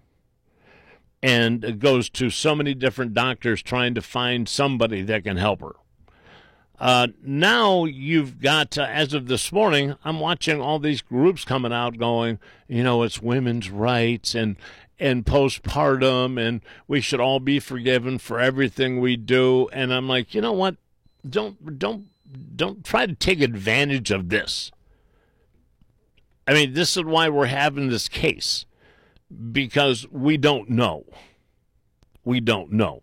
And it goes to so many different doctors trying to find somebody that can help her. Uh, now you've got, uh, as of this morning, I'm watching all these groups coming out going, you know, it's women's rights and and postpartum, and we should all be forgiven for everything we do. And I'm like, you know what? Don't don't don't try to take advantage of this. I mean, this is why we're having this case. Because we don't know. We don't know.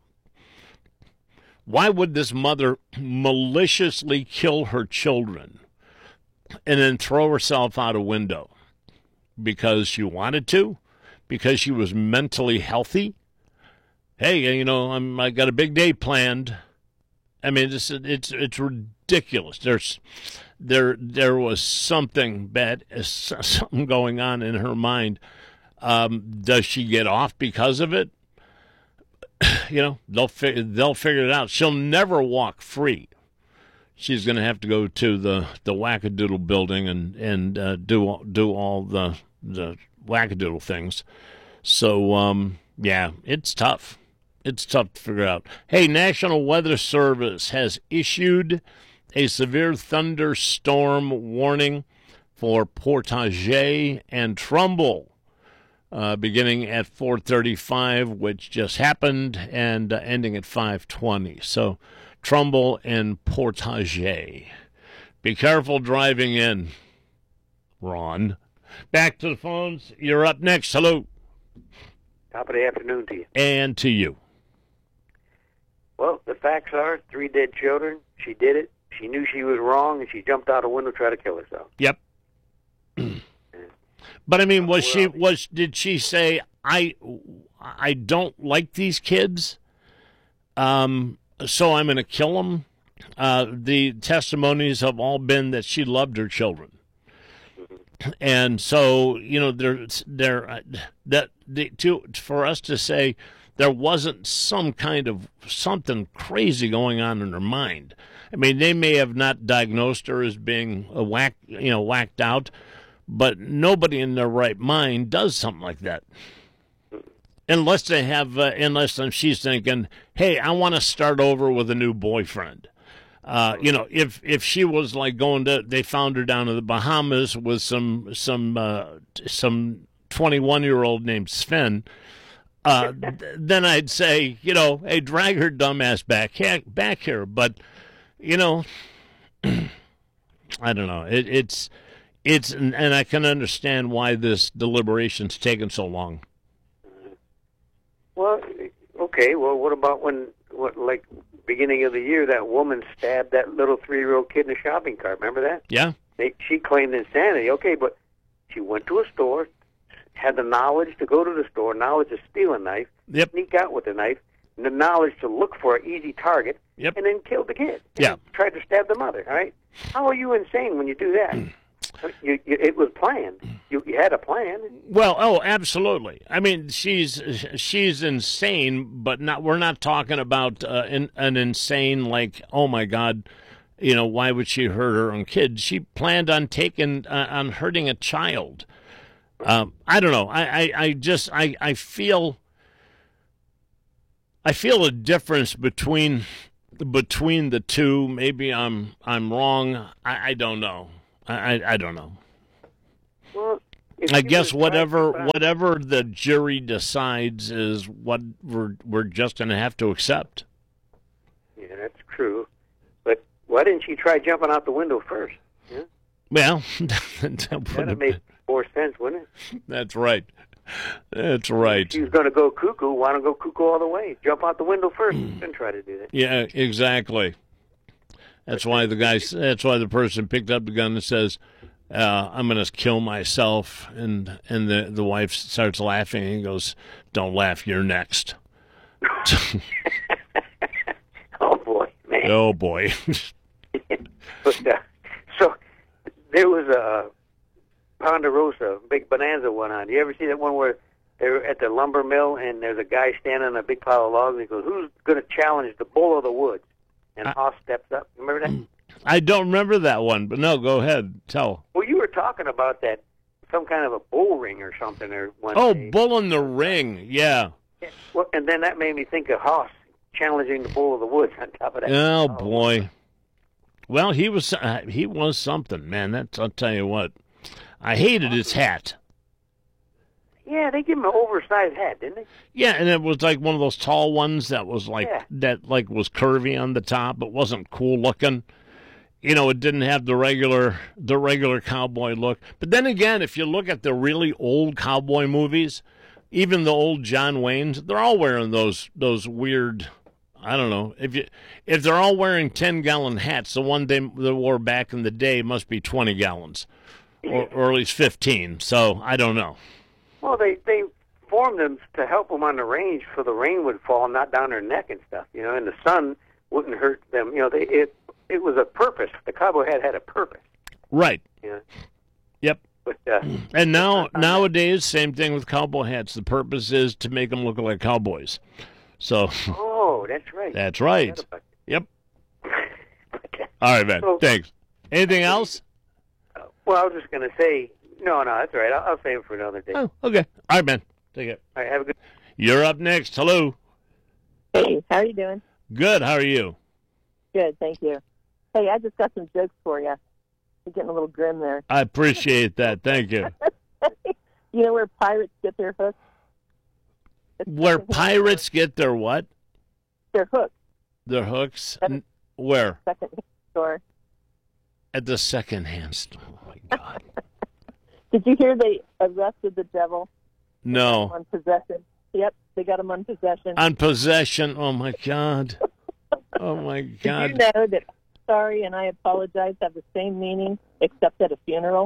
Why would this mother maliciously kill her children and then throw herself out a window? Because she wanted to? Because she was mentally healthy? Hey, you know, I'm, I got a big day planned. I mean, it's it's it's ridiculous. There's there there was something bad, something going on in her mind. Um, does she get off because of it? You know, they'll fi- they'll figure it out. She'll never walk free. She's going to have to go to the, the wackadoodle building and and uh, do do all the the wackadoodle things. So um, yeah, it's tough. It's tough to figure out. Hey, National Weather Service has issued a severe thunderstorm warning for Portage and Trumbull. Uh, beginning at four thirty-five, which just happened, and uh, ending at five twenty. So, Trumbull and Portage. Be careful driving in, Ron. Back to the phones. You're up next. Hello. Top of the afternoon to you. And to you. Well, the facts are three dead children. She did it. She knew she was wrong, and she jumped out a window to try to kill herself. Yep. But I mean, was she was did she say I I don't like these kids, um, so I'm going to kill them? Uh, the testimonies have all been that she loved her children, and so you know there there that the, to for us to say there wasn't some kind of something crazy going on in her mind. I mean, they may have not diagnosed her as being a whack you know whacked out. But nobody in their right mind does something like that. Unless they have, uh, unless she's thinking, hey, I want to start over with a new boyfriend. Uh, you know, if if she was like going to, they found her down in the Bahamas with some some uh, some twenty-one-year-old named Sven, uh, th- then I'd say, you know, hey, drag her dumb ass back, back here. But, you know, I don't know. It, it's... It's and I can understand why this deliberation's taken so long. Well, okay. Well, what about when, what like beginning of the year, that woman stabbed that little three-year-old kid in a shopping cart? Remember that? Yeah. They, she claimed insanity. Okay, but She went to a store, had the knowledge to go to the store, knowledge to steal a knife, yep. sneak out with a knife, and the knowledge to look for an easy target, yep. and then killed the kid. Yeah. Tried to stab the mother, all right? How are you insane when you do that? you, you, it was planned. You, you had a plan. Well, oh, absolutely. I mean, she's she's insane, but not. We're not talking about uh, an, an insane like, oh my God, you know, why would she hurt her own kid? She planned on taking uh, on hurting a child. Um, I don't know. I, I, I just I, I feel I feel a difference between between the two. Maybe I'm I'm wrong. I, I don't know. I, I, I don't know. Well, I guess whatever whatever the jury decides is what we're we're just going to have to accept. Yeah, that's true. But why didn't she try jumping out the window first? Yeah? Well, that would make more sense, wouldn't it? That's right. That's right. If she was going to go cuckoo, why don't go cuckoo all the way? Jump out the window first, then try to do that. Yeah, exactly. That's why the guy. That's why the person picked up the gun and says, uh, "I'm going to kill myself." And and the the wife starts laughing and he goes, "Don't laugh. You're next." Oh boy, man. Oh boy. But, uh, so there was a Ponderosa, big bonanza went on. Do you ever see that one where they're at the lumber mill and there's a guy standing on a big pile of logs and he goes, "Who's going to challenge the bull of the woods?" And I, Hoss steps up. Remember that? I don't remember that one, but no, go ahead. Tell. Well, you were talking about that, some kind of a bull ring or something. Or one oh, day. Bull in the Ring, yeah. yeah. Well, and then that made me think of Hoss challenging the bull of the woods on top of that. Oh, oh. boy. Well, he was uh, he was something, man. That's, I'll tell you what. I hated his hat. Yeah, they give him an oversized hat, didn't they? Yeah, and it was like one of those tall ones that was like yeah. that like was curvy on the top. It wasn't cool looking. You know, it didn't have the regular the regular cowboy look. But then again, if you look at the really old cowboy movies, even the old John Waynes, they're all wearing those those weird, I don't know. If you if they're all wearing ten gallon hats, the one they, they wore back in the day must be twenty gallons. Or, or at least fifteen, so I don't know. Well, they, they formed them to help them on the range so the rain would fall, not down their neck and stuff, you know, and the sun wouldn't hurt them. You know, they it it was a purpose. The cowboy hat had a purpose. Right. Yeah. Yep. But, uh, and now nowadays, same thing with cowboy hats. The purpose is to make them look like cowboys. So. Oh, that's right. That's right. Yep. All right, man. So, thanks. Anything else? Well, I was just going to say, no, no, that's all right. I'll, I'll save it for another day. Oh, okay. All right, man. Take it. All right, have a good. You're up next. Hello. Hey, how are you doing? Good. How are you? Good, thank you. Hey, I just got some jokes for you. You're getting a little grim there. I appreciate that. Thank you. You know where pirates get their hooks? It's where pirates get their what? Their hooks. Their hooks? Second, where? Second store. At the second-hand store. Oh, my God. Did you hear they arrested the devil? No. On possession. Yep, they got him on possession. On possession. Oh, my God. Oh, my God. Did you know that sorry and I apologize have the same meaning except at a funeral?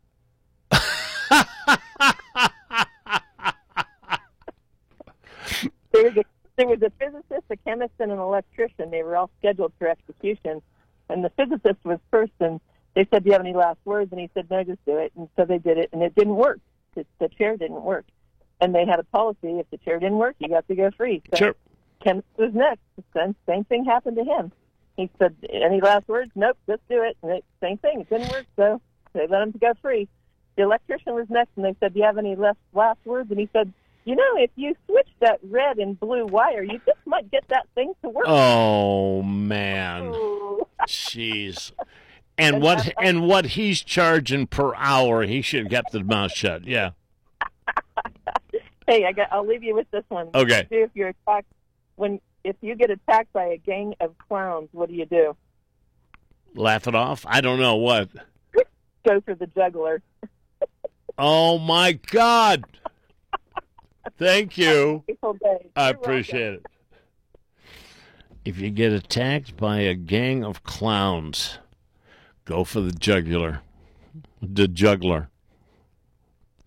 there, was a, there was a physicist, a chemist, and an electrician. They were all scheduled for execution. And the physicist was first, and they said, "Do you have any last words?" And he said, "No, just do it." And so they did it, and it didn't work. The, the chair didn't work. And they had a policy, if the chair didn't work, you got to go free. So sure. Chemist was next. The same thing happened to him. He said, "Any last words?" "Nope, just do it." And it, same thing, it didn't work, so they let him go free. The electrician was next, and they said, "Do you have any last, last words?" And he said, "You know, if you switch that red and blue wire, you just might get that thing to work." Oh, man. Ooh. Jeez. And what and what he's charging per hour, he should have kept his mouth shut. Yeah. Hey, I got, I'll leave you with this one. Okay. If you're attacked, when if you get attacked by a gang of clowns, what do you do? Laugh it off? I don't know what. Go for the juggler. Oh my God! Thank you. I appreciate it. If you get attacked by a gang of clowns, go for the jugular. The juggler.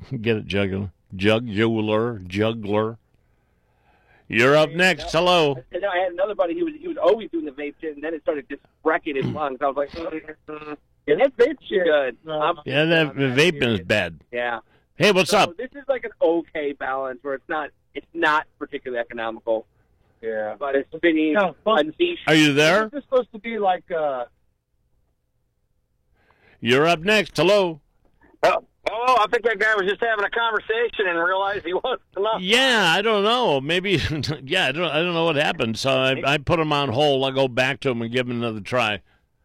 Get it, juggler, jugular, juggler. You're up next. Hello. And I had another buddy. He was he was always doing the vape shit, and then it started just wrecking his lungs. I was like, oh, yeah, that vape shit good. I'm, Yeah, that vaping is bad. yeah. Hey, what's so up? This is like an okay balance where it's not it's not particularly economical. Yeah, but it's spinning No, a niche. Are you there? This is supposed to be like, uh, You're up next. Hello. oh, oh, I think that guy was just having a conversation and realized he wasn't enough. Yeah, I don't know. Maybe. Yeah, I don't. I don't know what happened. So I, I put him on hold. I'll go back to him and give him another try.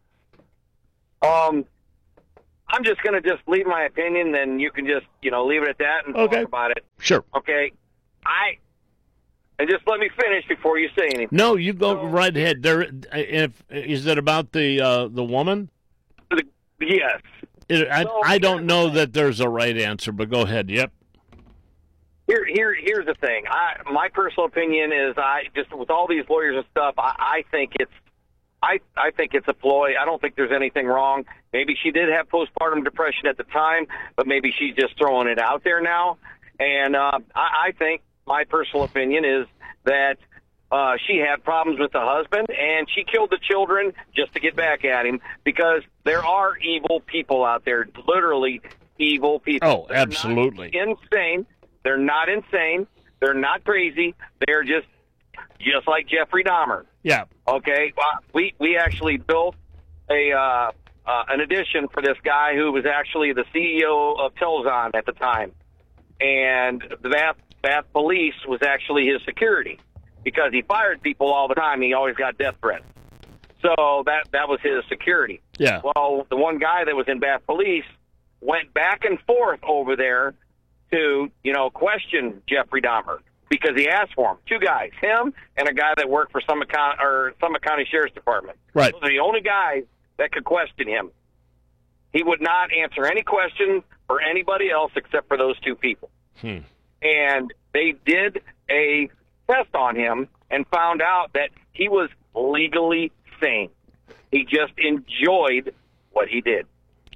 Um, I'm just going to just leave my opinion, then you can just, you know, leave it at that and Okay. talk about it. Sure. Okay? I, and just let me finish before you say anything. No, you go right ahead. There. If is it about the uh, the woman? Yes. It, I I don't know that there's a right answer, but go ahead. Yep. Here, here, here's the thing. I, my personal opinion is, I just with all these lawyers and stuff, I, I think it's, I, I think it's a ploy. I don't think there's anything wrong. Maybe she did have postpartum depression at the time, but maybe she's just throwing it out there now. And uh, I, I think my personal opinion is that uh, she had problems with the husband, and she killed the children just to get back at him, because there are evil people out there, literally evil people. Oh, absolutely. They're not insane. They're not insane. They're not crazy. They're just just like Jeffrey Dahmer. Yeah. Okay. Well, we we actually built a uh, uh, an addition for this guy who was actually the C E O of Telzon at the time, and the Bath Bath Police was actually his security, because he fired people all the time. He always got death threats. So that that was his security. Yeah. Well, the one guy that was in Bath Police went back and forth over there to, you know, question Jeffrey Dahmer, because he asked for him. Two guys, him and a guy that worked for Summit County, or Summit County Sheriff's Department. Right. Those are the only guys that could question him. He would not answer any question for anybody else except for those two people. Hmm. And they did a test on him and found out that he was legally sane. He just enjoyed what he did.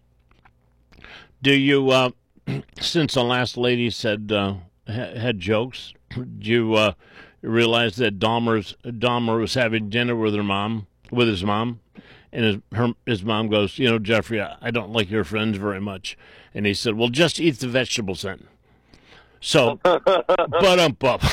Do you, uh, since the last lady said uh, ha- had jokes, do you uh, realize that Dahmer's Dahmer was having dinner with her mom, with his mom, and his her, his mom goes, you know, Jeffrey, I, I don't like your friends very much, and he said, well, just eat the vegetables then. So, but um, bump.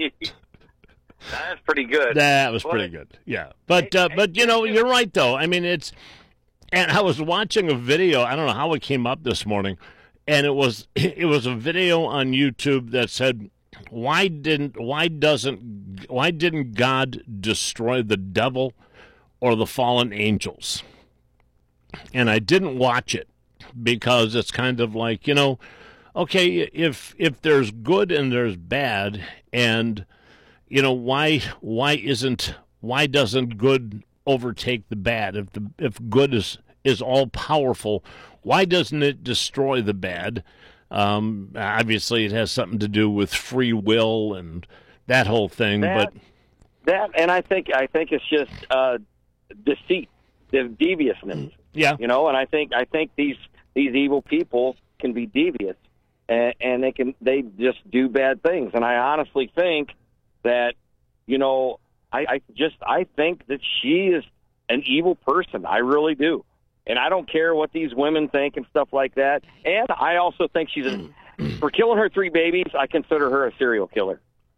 That's pretty good. That was pretty good. Yeah, but uh, but you know, you're right though. I mean, it's. And I was watching a video. I don't know how it came up this morning, and it was it was a video on YouTube that said, "Why didn't why doesn't why didn't God destroy the devil or the fallen angels?" And I didn't watch it because it's kind of like, you know, okay, if if there's good and there's bad, and you know, why why isn't why doesn't good overtake the bad? If the if good is is all powerful, why doesn't it destroy the bad? Um, obviously, it has something to do with free will and that whole thing. That, but that, and I think I think it's just uh, deceit, the deviousness. Yeah, you know, and I think I think these these evil people can be devious, and, and they can they just do bad things. And I honestly think that, you know, I, I just I think that she is an evil person. I really do. And I don't care what these women think and stuff like that. And I also think she's a, for killing her three babies, I consider her a serial killer.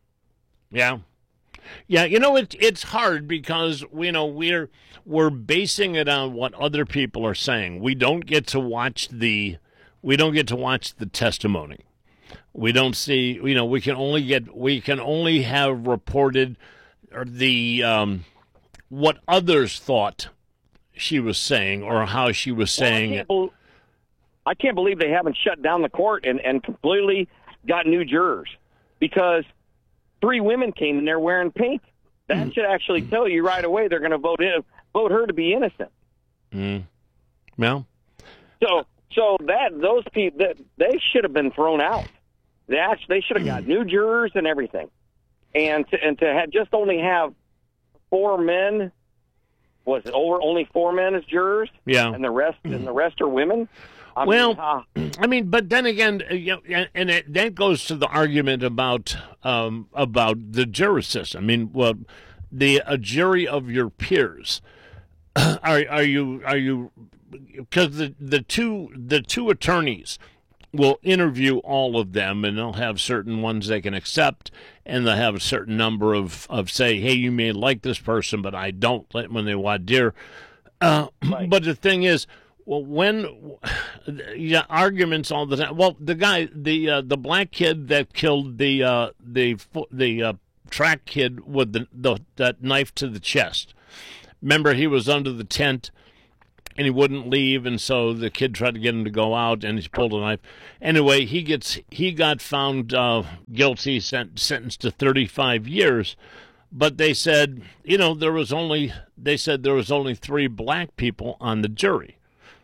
Yeah. Yeah, you know, it's it's hard because, you know, we're we're basing it on what other people are saying. We don't get to watch the we don't get to watch the testimony. We don't see, you know, we can only get we can only have reported the um, what others thought she was saying or how she was saying well, I it. Can't be- I can't believe they haven't shut down the court and, and completely got new jurors, because three women came in there wearing pink. That mm. should actually tell you right away they're going to vote in, vote her to be innocent. Mm. Well, so so that those people that they should have been thrown out. They actually, they should have got new jurors and everything, and to, and to have just only have four men. Was it over only four men as jurors? Yeah, and the rest and the rest are women. I well, mean, uh, I mean, but then again, uh, you know, and, and it, that goes to the argument about um, about the jury system. I mean, well, the a jury of your peers. Are are you are you because the the two the two attorneys will interview all of them, and they'll have certain ones they can accept, and they'll have a certain number of, of say, hey, you may like this person, but I don't, let when they want dear. Uh, right. But the thing is, well, when yeah, arguments all the time. Well, the guy, the uh, the black kid that killed the uh, the the uh, track kid with the, the that knife to the chest. Remember, he was under the tent. And he wouldn't leave, and so the kid tried to get him to go out, and he pulled a knife. Anyway, he gets he got found uh, guilty, sent, sentenced to thirty-five years. But they said, you know, there was only they said there was only three black people on the jury.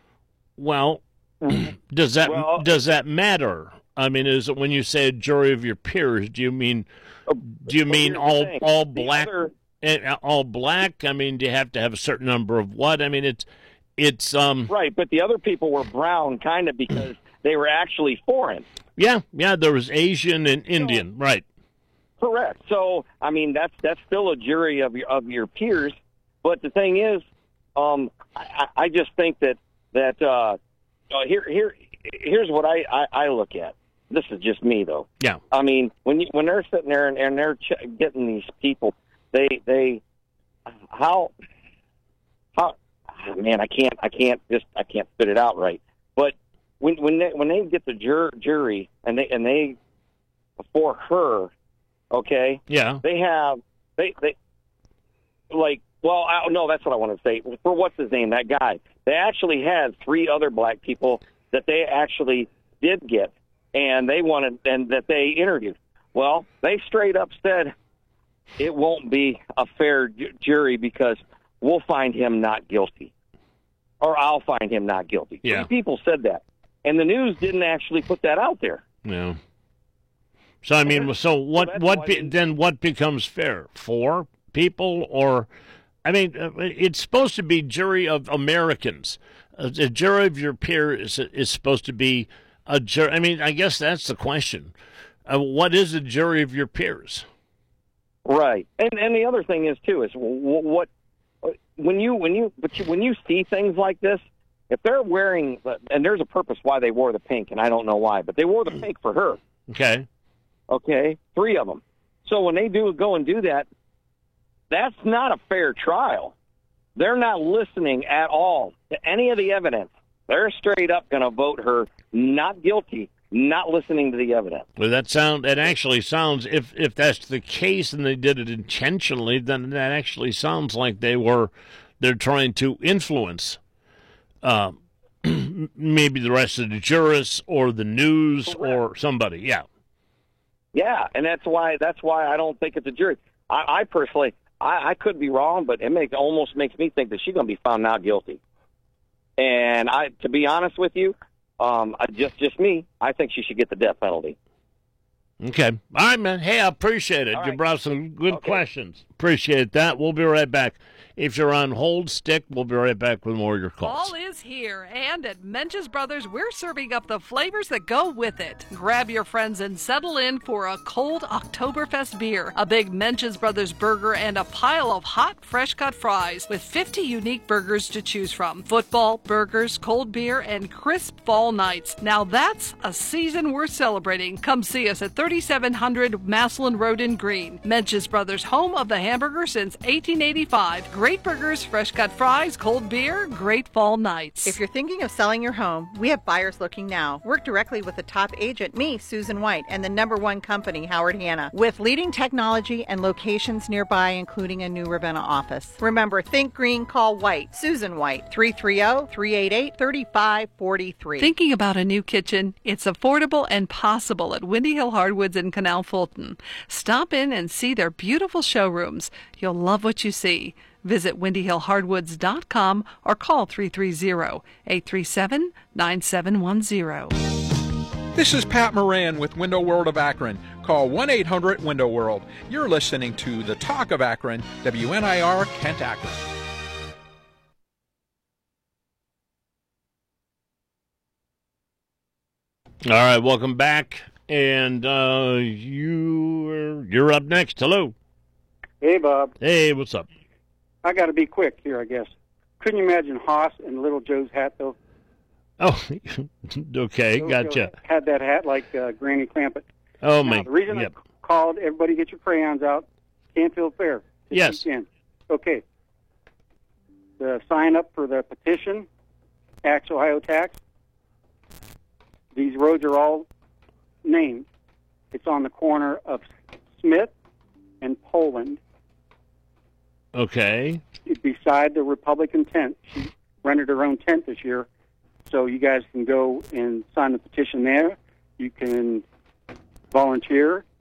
Well, does that well, does that matter? I mean, is it when you say a jury of your peers? Do you mean do you mean all all black? Other... All black? I mean, do you have to have a certain number of what? I mean, it's. It's um right, but the other people were brown, kind of because they were actually foreign. Yeah, yeah, there was Asian and Indian, so, right? Correct. So, I mean, that's that's still a jury of your of your peers. But the thing is, um, I, I just think that that uh, uh, here here here's what I, I, I look at. This is just me, though. Yeah. I mean, when you, when they're sitting there and, and they're ch- getting these people, they they how how. Man, I can't, I can't just, I can't spit it out right. But when when they when they get the jur- jury and they and they before her, okay, yeah, they have they they like well, I, no, that's what I want to say. For what's his name, that guy, they actually had three other black people that they actually did get, and they wanted and that they interviewed. Well, they straight up said it won't be a fair ju- jury because we'll find him not guilty, or I'll find him not guilty. Yeah. Three people said that, and the news didn't actually put that out there. Yeah. So I mean, so what? So what be, then? What becomes fair? Four people, or I mean, it's supposed to be jury of Americans. A, a jury of your peers is, is supposed to be a jury. I mean, I guess that's the question. Uh, what is a jury of your peers? Right, and and the other thing is too is what. When you when you but you, when you see things like this, if they're wearing and there's a purpose why they wore the pink, and I don't know why, but they wore the pink for her. Okay, okay, three of them. So when they do go and do that, that's not a fair trial. They're not listening at all to any of the evidence. They're straight up going to vote her not guilty, not listening to the evidence. Well, that sound that actually sounds if if that's the case and they did it intentionally, then that actually sounds like they were they're trying to influence uh, maybe the rest of the jurists or the news Correct. Or somebody. Yeah, yeah, and that's why that's why I don't think it's a jury. I, I personally, I, I could be wrong, but it makes almost makes me think that she's going to be found not guilty. And I, to be honest with you. Um, just just me. I think she should get the death penalty. Okay. All right, man. Hey, I appreciate it. All you right. brought some good okay. questions. Appreciate that. We'll be right back. If you're on hold, stick. We'll be right back with more of your calls. Fall is here, and at Mench's Brothers, we're serving up the flavors that go with it. Grab your friends and settle in for a cold Oktoberfest beer, a big Mench's Brothers burger, and a pile of hot, fresh-cut fries with fifty unique burgers to choose from. Football, burgers, cold beer, and crisp fall nights. Now that's a season worth celebrating. Come see us at thirty-seven hundred Maslin Road in Greene. Mench's Brothers, home of the hamburger since eighteen eighty-five. Great burgers, fresh-cut fries, cold beer, great fall nights. If you're thinking of selling your home, we have buyers looking now. Work directly with the top agent, me, Susan White, and the number one company, Howard Hanna, with leading technology and locations nearby, including a new Ravenna office. Remember, think green, call White. Susan White, three three zero, three eight eight, three five four three. Thinking about a new kitchen? It's affordable and possible at Windy Hill Hardwoods in Canal Fulton. Stop in and see their beautiful showrooms. You'll love what you see. Visit windy hill hardwoods dot com or call three three zero, eight three seven, nine seven one zero. This is Pat Moran with Window World of Akron. Call one eight hundred window world. You're listening to The Talk of Akron, W N I R Kent Akron. All right, welcome back. And uh, you, you're up next. Hello. Hey, Bob. Hey, what's up? I got to be quick here, I guess. Couldn't you imagine Haas and Little Joe's hat, though? Oh, okay, Little gotcha. Joe had that hat like uh, Granny Clampett. Oh, now, my. The reason Yep. I called, everybody get your crayons out. Canfield Fair. this Yes. weekend. Okay. The sign up for the petition, Tax Ohio Tax. These roads are all named. It's on the corner of Smith and Poland. Okay. Beside the Republican tent. She rented her own tent this year, so you guys can go and sign the petition there. You can volunteer.